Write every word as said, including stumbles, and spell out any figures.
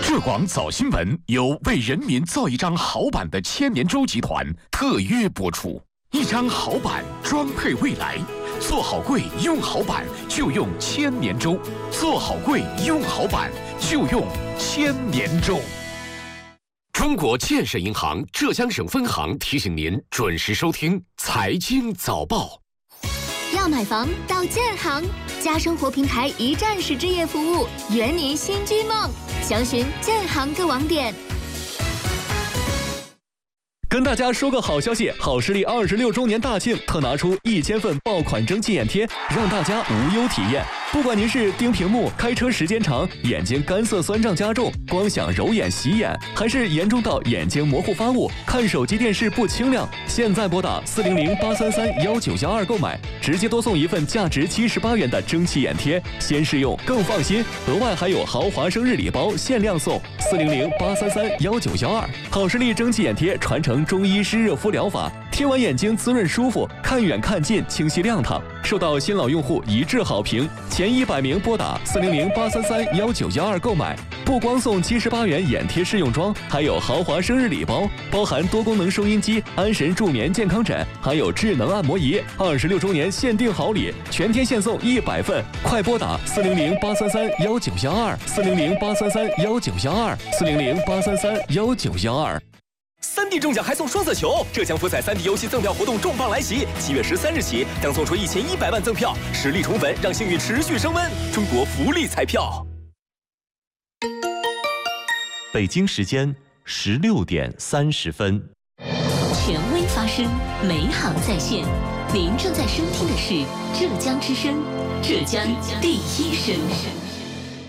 浙广早新闻由为人民造一张好版的千年舟集团特约播出。一张好版，装配未来。做好柜，用好版，就用千年舟；做好柜，用好版，就用千年舟。中国建设银行浙江省分行提醒您准时收听财经早报。 要买房到建行，家生活平台一站式置业服务，圆您新居梦。详询建行各网点。 跟大家说个好消息，好视力二十六周年大庆特拿出一千份爆款蒸汽眼贴，让大家无忧体验。不管您是盯屏幕、开车时间长、眼睛干涩酸胀加重、光想揉眼洗眼，还是严重到眼睛模糊发雾、看手机电视不清亮，现在拨打四零零八三三幺九幺二购买，直接多送一份价值七十八元的蒸汽眼贴，先试用更放心。额外还有豪华生日礼包限量送，四零零八三三幺九幺二。好视力蒸汽眼贴传承中医湿热敷疗法，贴完眼睛滋润舒服，看远看近清晰亮堂，受到新老用户一致好评。前一百名拨打四零零八三三幺九幺二购买，不光送七十八元眼贴试用装，还有豪华生日礼包，包含多功能收音机、安神助眠健康枕，还有智能按摩仪。二十六周年限定好礼，全天限送一百份，快拨打四零零八三三幺九幺二，四零零八三三幺九幺二，四零零八三三幺九幺二。 三 D 中奖还送双色球，浙江福彩三 D 游戏赠票活动重磅来袭，七月十三日起将送出一千一百万赠票，实力宠粉，让幸运持续升温。中国福利彩票。 北京时间十六点三十分。 权威发声，美好在线。您正在收听的是浙江之声，浙江第一声。